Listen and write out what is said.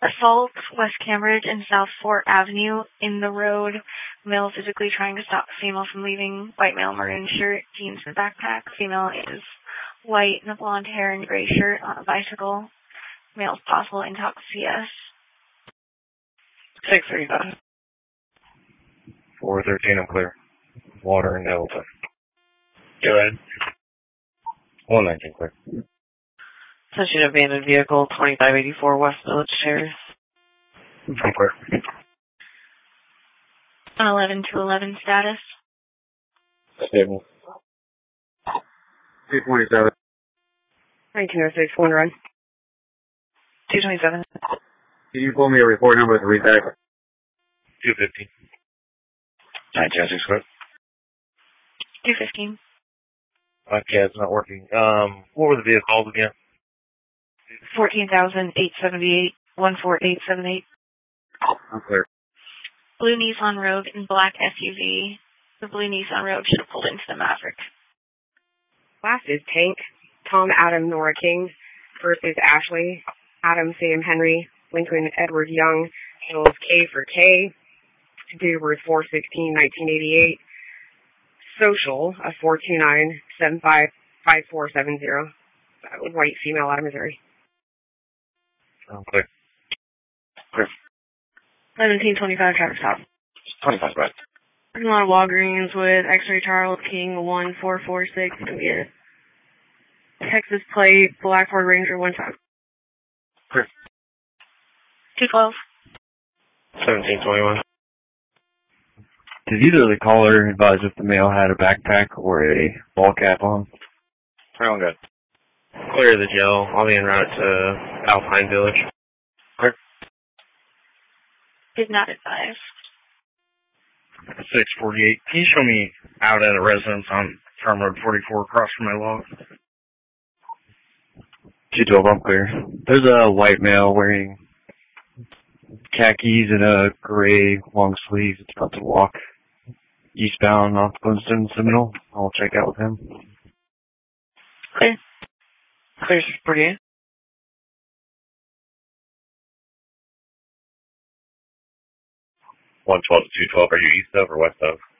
Assault, West Cambridge and South Fort Avenue, in the road. Male physically trying to stop female from leaving. White male, maroon shirt, jeans and backpack. Female is white, the blonde hair and gray shirt on a bicycle. Male's possible intox CS. 635. 413, I'm clear. Water and Delta. Go ahead. 119, clear. Touching abandoned vehicle, 2584 West Village Terrace. I'm clear. 11 to 11 status. Stable. 227. 1906, one run. 227. Can you pull me a report number with a read back? 250. 1906, clear. 215. My CAD's not working. What were the vehicles again? 14,878, 14878. I'm clear. Blue Nissan Rogue in black SUV. The blue Nissan Rogue should have pulled into the Maverick. Last is Tank, Tom Adam Nora King versus Ashley, Adam Sam Henry, Lincoln Edward Young, Hills K for K, Dubers 416 1988, Social, a 429-755470. White female out of Missouri. I'm clear. Clear. 1725 traffic stop. 25, right. Parking lot of Walgreens with X-Ray Charles King 1446 India. Texas plate, Black Ford Ranger 15. Clear. 212. 1721. Did either of the caller advise if the male had a backpack or a ball cap on? All good. Clear the jail. I'll be en route to Alpine Village. Clear. Did not advise. 648. Can you show me out at a residence on Farm Road 44 across from my log? 212, I'm clear. There's a white male wearing khakis and a gray long sleeve. It's about to walk eastbound off Winston Seminole. I'll check out with him. Clear. Clear, 648. 112 to 212. Are you east of or west of?